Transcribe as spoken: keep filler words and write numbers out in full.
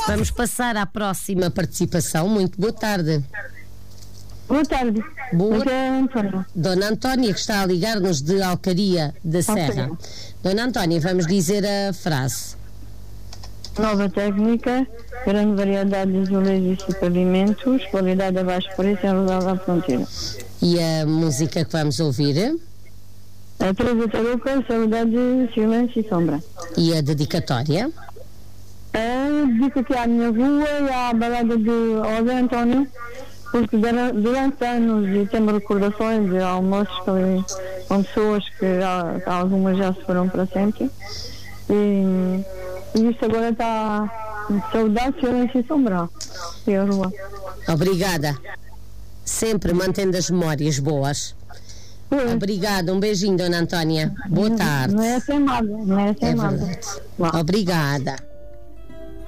Vamos passar à próxima participação. Muito boa tarde. Boa tarde. Boa... É Antónia. Dona Antónia, que está a ligar-nos de Alcaria da Serra. Okay. Dona Antónia, vamos dizer a frase. Nova técnica, grande variedade de azulejos e pavimentos, qualidade a baixo preço, enrodada à fronteira. E a música que vamos ouvir? A Teresa Tarouca, Saudade, Silêncio e Sombra. E a dedicatória? Eu dedico aqui à minha rua e à balada de José António, porque durante anos e temos recordações de almoços com, com pessoas que algumas já se foram para sempre. E, e isto agora está Saudade, Silêncio e Sombra. E a rua. Obrigada. Sempre mantendo as memórias boas. Pois. Obrigada, um beijinho, Dona Antónia. Boa tarde. Não é sem nada, não é sem é nada. Obrigada.